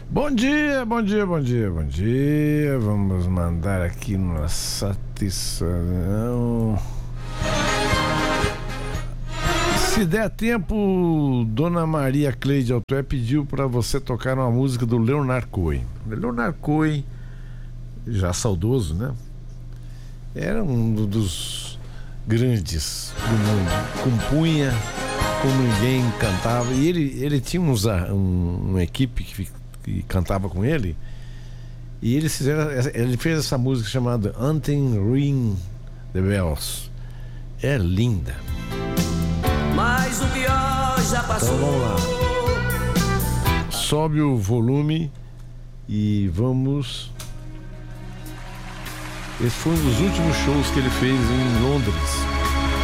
Bom dia, bom dia, bom dia, bom dia. Vamos mandar aqui uma satisfação. Se der tempo, Dona Maria Cleide Altué pediu para você tocar uma música do Leonard Cohen. Leonard Cohen, já saudoso, né? Era um dos grandes do mundo. Compunha como ninguém cantava. E ele tinha uma equipe que cantava com ele. E ele fez essa música chamada Hunting Ring the Bells. É linda. Mas o pior já passou. Então vamos lá. Sobe o volume e vamos. Esse foi um dos últimos shows que ele fez em Londres.